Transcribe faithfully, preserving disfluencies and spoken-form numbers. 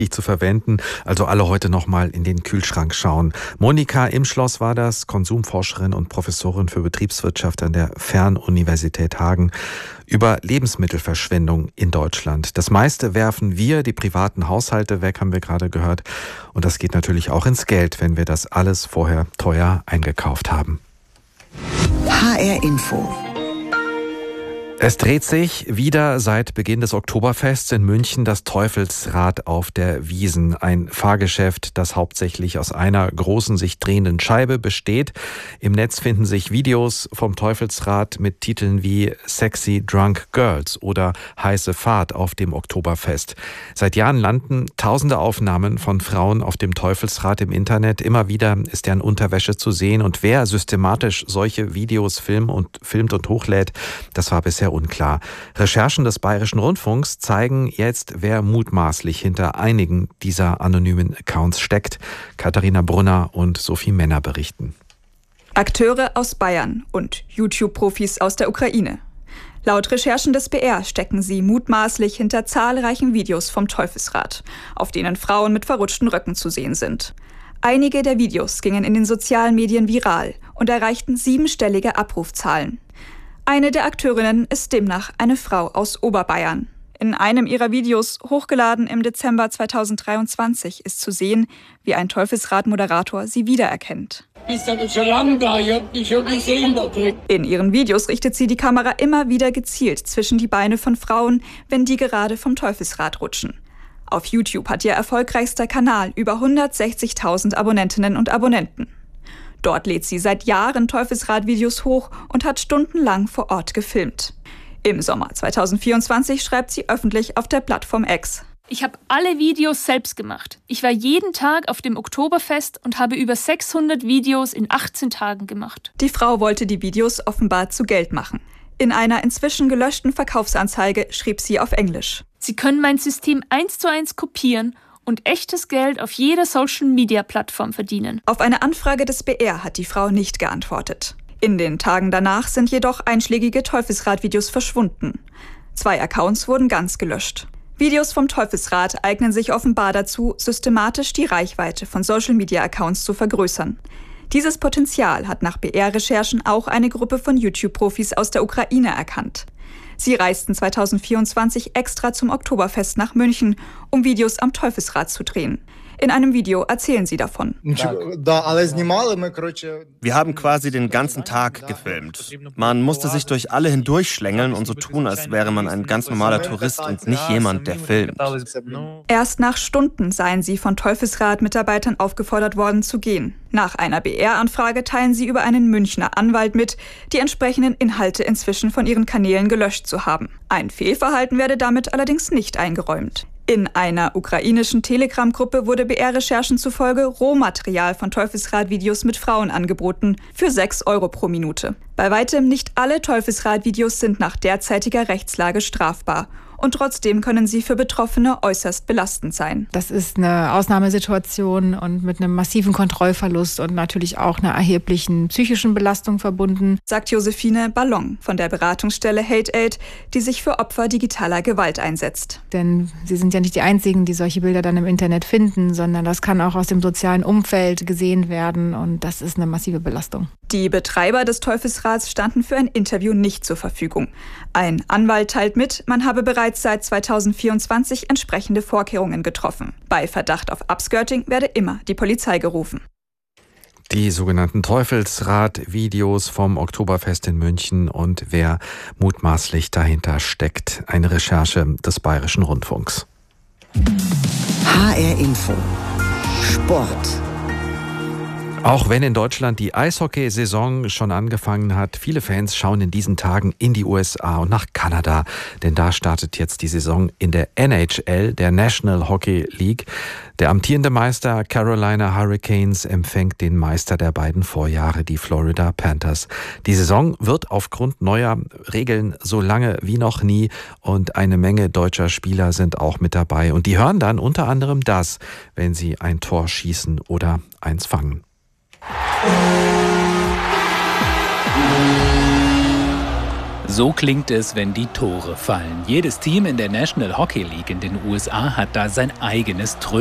zu verwenden. Also alle heute nochmal in den Kühlschrank schauen. Monika Imschloss war das, Konsumforscherin und Professorin für Betriebswirtschaft an der Fernuniversität Hagen, über Lebensmittelverschwendung in Deutschland. Das meiste werfen wir, die privaten Haushalte, weg, haben wir gerade gehört. Und das geht natürlich auch ins Geld, wenn wir das alles vorher teuer eingekauft haben. H R Info. Es dreht sich wieder seit Beginn des Oktoberfests in München das Teufelsrad auf der Wiesn. Ein Fahrgeschäft, das hauptsächlich aus einer großen, sich drehenden Scheibe besteht. Im Netz finden sich Videos vom Teufelsrad mit Titeln wie Sexy Drunk Girls oder Heiße Fahrt auf dem Oktoberfest. Seit Jahren landen tausende Aufnahmen von Frauen auf dem Teufelsrad im Internet. Immer wieder ist deren Unterwäsche zu sehen. Und wer systematisch solche Videos filmt und, filmt und hochlädt, das war bisher unklar. Recherchen des Bayerischen Rundfunks zeigen jetzt, wer mutmaßlich hinter einigen dieser anonymen Accounts steckt. Katharina Brunner und Sophie Männer berichten. Akteure aus Bayern und YouTube-Profis aus der Ukraine. Laut Recherchen des B R stecken sie mutmaßlich hinter zahlreichen Videos vom Teufelsrad, auf denen Frauen mit verrutschten Röcken zu sehen sind. Einige der Videos gingen in den sozialen Medien viral und erreichten siebenstellige Abrufzahlen. Eine der Akteurinnen ist demnach eine Frau aus Oberbayern. In einem ihrer Videos, hochgeladen im Dezember zweitausenddreiundzwanzig, ist zu sehen, wie ein Teufelsrad-Moderator sie wiedererkennt. Bist du schon lange da? Ich hab dich schon gesehen da drin. In ihren Videos richtet sie die Kamera immer wieder gezielt zwischen die Beine von Frauen, wenn die gerade vom Teufelsrad rutschen. Auf YouTube hat ihr erfolgreichster Kanal über hundertsechzigtausend Abonnentinnen und Abonnenten. Dort lädt sie seit Jahren Teufelsrad-Videos hoch und hat stundenlang vor Ort gefilmt. Im Sommer zweitausendvierundzwanzig schreibt sie öffentlich auf der Plattform X: Ich habe alle Videos selbst gemacht. Ich war jeden Tag auf dem Oktoberfest und habe über sechshundert Videos in achtzehn Tagen gemacht. Die Frau wollte die Videos offenbar zu Geld machen. In einer inzwischen gelöschten Verkaufsanzeige schrieb sie auf Englisch: Sie können mein System eins zu eins kopieren und echtes Geld auf jeder Social-Media-Plattform verdienen. Auf eine Anfrage des B R hat die Frau nicht geantwortet. In den Tagen danach sind jedoch einschlägige Teufelsrad-Videos verschwunden. Zwei Accounts wurden ganz gelöscht. Videos vom Teufelsrad eignen sich offenbar dazu, systematisch die Reichweite von Social-Media-Accounts zu vergrößern. Dieses Potenzial hat nach B R-Recherchen auch eine Gruppe von YouTube-Profis aus der Ukraine erkannt. Sie reisten zweitausendvierundzwanzig extra zum Oktoberfest nach München, um Videos am Teufelsrad zu drehen. In einem Video erzählen sie davon. Wir haben quasi den ganzen Tag gefilmt. Man musste sich durch alle hindurchschlängeln und so tun, als wäre man ein ganz normaler Tourist und nicht jemand, der filmt. Erst nach Stunden seien sie von Teufelsrad-Mitarbeitern aufgefordert worden zu gehen. Nach einer B R-Anfrage teilen sie über einen Münchner Anwalt mit, die entsprechenden Inhalte inzwischen von ihren Kanälen gelöscht zu haben. Ein Fehlverhalten werde damit allerdings nicht eingeräumt. In einer ukrainischen Telegram-Gruppe wurde B R-Recherchen zufolge Rohmaterial von Teufelsrad-Videos mit Frauen angeboten, für sechs Euro pro Minute. Bei weitem nicht alle Teufelsrad-Videos sind nach derzeitiger Rechtslage strafbar. Und trotzdem können sie für Betroffene äußerst belastend sein. Das ist eine Ausnahmesituation und mit einem massiven Kontrollverlust und natürlich auch einer erheblichen psychischen Belastung verbunden, sagt Josephine Ballon von der Beratungsstelle Hate Aid, die sich für Opfer digitaler Gewalt einsetzt. Denn sie sind ja nicht die Einzigen, die solche Bilder dann im Internet finden, sondern das kann auch aus dem sozialen Umfeld gesehen werden und das ist eine massive Belastung. Die Betreiber des Teufelsrads standen für ein Interview nicht zur Verfügung. Ein Anwalt teilt mit, man habe bereits seit zweitausendvierundzwanzig entsprechende Vorkehrungen getroffen. Bei Verdacht auf Upskirting werde immer die Polizei gerufen. Die sogenannten Teufelsrad-Videos vom Oktoberfest in München und wer mutmaßlich dahinter steckt. Eine Recherche des Bayerischen Rundfunks. H R Info. Sport. Auch wenn in Deutschland die Eishockeysaison schon angefangen hat, viele Fans schauen in diesen Tagen in die U S A und nach Kanada. Denn da startet jetzt die Saison in der N H L, der National Hockey League. Der amtierende Meister Carolina Hurricanes empfängt den Meister der beiden Vorjahre, die Florida Panthers. Die Saison wird aufgrund neuer Regeln so lange wie noch nie und eine Menge deutscher Spieler sind auch mit dabei. Und die hören dann unter anderem das, wenn sie ein Tor schießen oder eins fangen. So klingt es, wenn die Tore fallen. Jedes Team in der National Hockey League in den U S A hat da sein eigenes Tröten.